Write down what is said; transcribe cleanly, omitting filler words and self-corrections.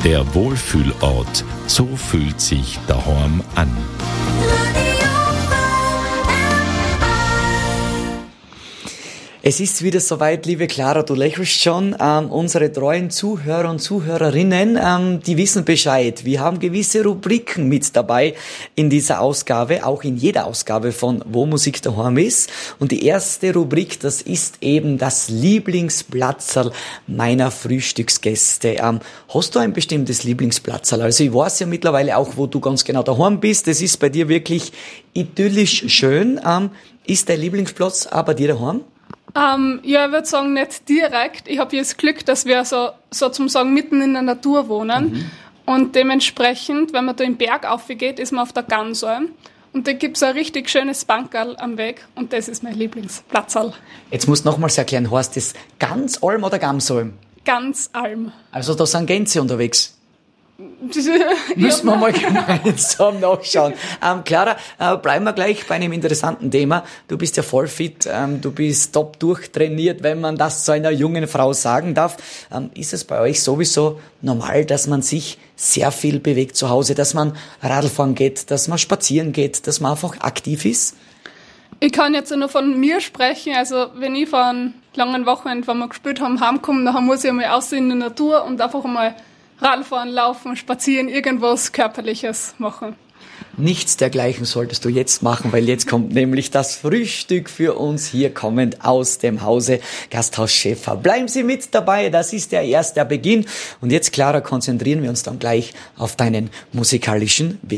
Der Wohlfühlort, so fühlt sich daheim an. Es ist wieder soweit, liebe Clara, du lächelst schon. Unsere treuen Zuhörer und Zuhörerinnen, die wissen Bescheid. Wir haben gewisse Rubriken mit dabei in dieser Ausgabe, auch in jeder Ausgabe von Wo Musik daheim ist. Und die erste Rubrik, das ist eben das Lieblingsplatzerl meiner Frühstücksgäste. Hast du ein bestimmtes Lieblingsplatzerl? Also ich weiß ja mittlerweile auch, wo du ganz genau daheim bist. Das ist bei dir wirklich idyllisch schön. Ist dein Lieblingsplatz aber dir daheim? Ja, ich würde sagen, nicht direkt. Ich habe jetzt Glück, dass wir sozusagen mitten in der Natur wohnen. Und dementsprechend, wenn man da im Berg aufgeht, ist man auf der Gansalm. Und da gibt's ein richtig schönes Bankerl am Weg. Und das ist mein Lieblingsplatzerl. Jetzt musst du nochmals erklären, heißt das Gansalm oder Gamsalm? Gansalm. Also da sind Gänse unterwegs. Müssen wir mal gemeinsam nachschauen. Clara, bleiben wir gleich bei einem interessanten Thema. Du bist ja voll fit, du bist top durchtrainiert, wenn man das zu einer jungen Frau sagen darf. Ist es bei euch sowieso normal, dass man sich sehr viel bewegt zu Hause, dass man Radlfahren geht, dass man spazieren geht, dass man einfach aktiv ist? Ich kann jetzt nur von mir sprechen. Also wenn ich von langen Wochenende, wenn wir gespielt haben, heimkomme, dann muss ich einmal aussehen in der Natur und einfach einmal Radfahren, laufen, spazieren, irgendwas Körperliches machen. Nichts dergleichen solltest du jetzt machen, weil jetzt kommt nämlich das Frühstück für uns hier kommend aus dem Hause Gasthaus Schäfer. Bleiben Sie mit dabei, das ist ja erst der Beginn. Und jetzt, Clara, konzentrieren wir uns dann gleich auf deinen musikalischen Weg.